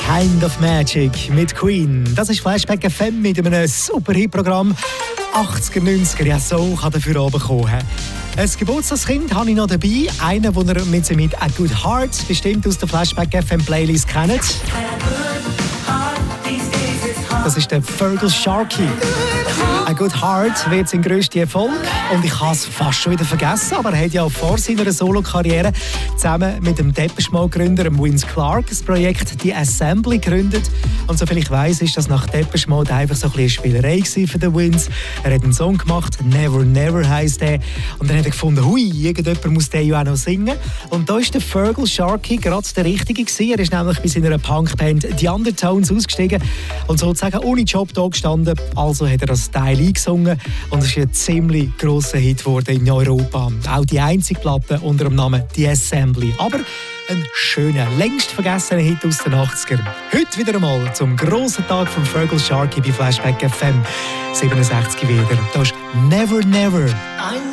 Kind of Magic mit Queen. Das ist Flashback FM mit einem super Hit-Programm. 80er, 90er, ja, so kann er für oben kommen. Ein Geburtstagskind habe ich noch dabei. Einen, den ihr mit A Good Heart bestimmt aus der Flashback FM Playlist kennt. Das ist der Fergal Sharkey. A Good Heart wird sein grösster Erfolg. Und ich habe es fast schon wieder vergessen, aber er hat ja vor seiner Solo-Karriere zusammen mit dem Depeche Mode-Gründer Vince Clarke das Projekt The Assembly gegründet. Und soviel ich weiss, ist das nach Depeche Mode einfach so ein bisschen eine Spielerei für den Vince. Er hat einen Song gemacht, Never Never heisst der. Und dann hat er gefunden, hui, irgendjemand muss den ja auch noch singen. Und da ist der Fergal Sharkey gerade der Richtige gewesen. Er ist nämlich bei seiner Punkband The Undertones ausgestiegen und sozusagen ohne Job da gestanden. Also hat er das Teil eingesungen und es ist ein ziemlich grosser Hit geworden in Europa. Auch die einzige Platte unter dem Namen The Assembly. Aber ein schöner, längst vergessener Hit aus den 80ern. Heute wieder einmal zum grossen Tag von Fergal Sharkey bei Flashback FM 67 wieder. Da ist Never Never.